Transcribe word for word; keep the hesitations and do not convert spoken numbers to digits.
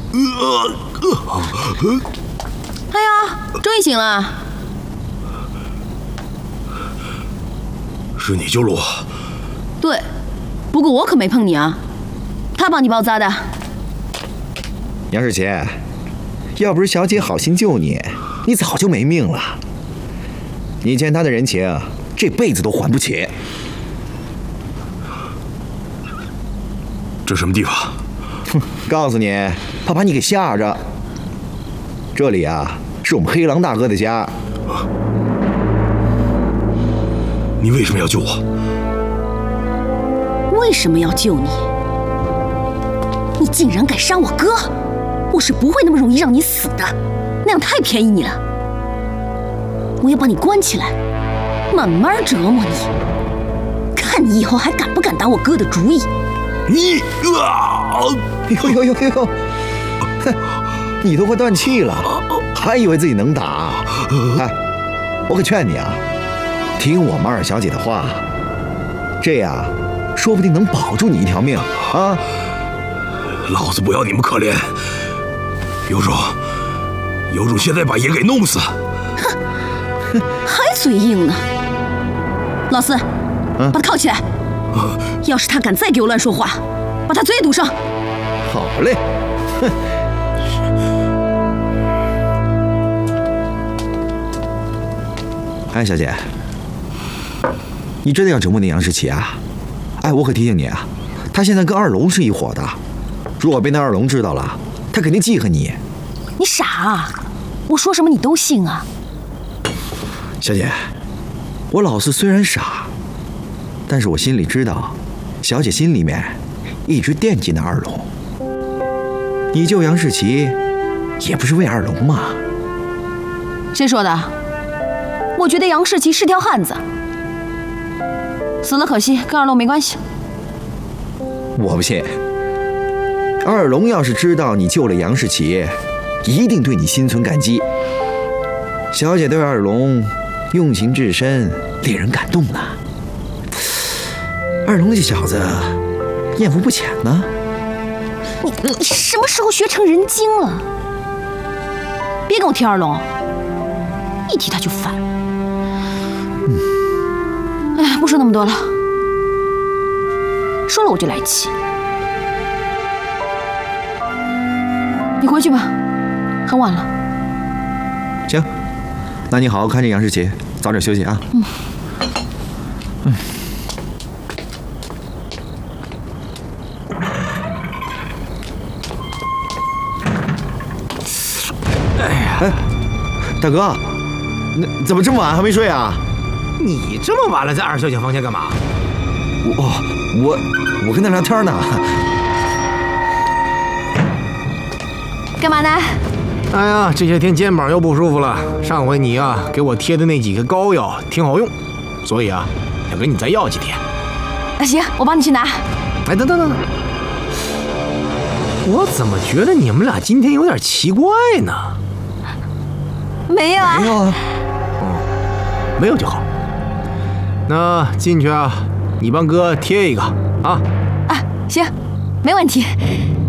哎呀，终于醒了。 是你救了我？ 对，不过我可没碰你啊，他帮你包扎的。 杨世奇，要不是小姐好心救你，你早就没命了。你欠她的人情，这辈子都还不起。 这什么地方？ 哼，告诉你，怕把你给吓着。这里啊，是我们黑狼大哥的家。 你为什么要救我？ 为什么要救你？你竟然敢杀我哥！我是不会那么容易让你死的，那样太便宜你了。我要把你关起来，慢慢折磨你，看你以后还敢不敢打我哥的主意。 你啊！ 呦呦呦呦！哼，你都快断气了，还以为自己能打？哎，我可劝你啊，听我们二小姐的话，这样说不定能保住你一条命啊！ 老子不要你们可怜，有种，有种现在把爷给弄死！ 哼，还嘴硬呢！老四，把他铐起来。要是他敢再给我乱说话，把他嘴堵上。 好嘞，哼！哎，小姐，你真的要折磨那杨世奇啊？哎，我可提醒你啊，他现在跟二龙是一伙的，如果被那二龙知道了，他肯定记恨你。 你傻啊？我说什么你都信啊？ 小姐，我老四虽然傻，但是我心里知道，小姐心里面一直惦记那二龙。你救杨世奇，也不是为二龙嘛？ 谁说的？我觉得杨世奇是条汉子，死了可惜，跟二龙没关系。 我不信，二龙要是知道你救了杨世奇，一定对你心存感激。小姐对二龙用情至深，令人感动呢。二龙这小子艳福不浅呢。 你你什么时候学成人精了？别跟我提二龙，一提他就烦。嗯，哎，不说那么多了，说了我就来气。你回去吧，很晚了。 行，那你好好看着杨世奇，早点休息啊。嗯。嗯。哎，大哥，那怎么这么晚还没睡啊？ 你这么晚了在二小姐房间干嘛？ 我我我跟她聊天呢。 干嘛呢？ 哎呀，这些天肩膀又不舒服了。上回你啊给我贴的那几个膏药挺好用，所以啊要给你再要几天。 啊，行，我帮你去拿。 哎，等等等等，我怎么觉得你们俩今天有点奇怪呢？ 没有啊， 没有啊， 哦，没有就好。那进去啊，你帮哥贴一个啊。 啊，行，没问题。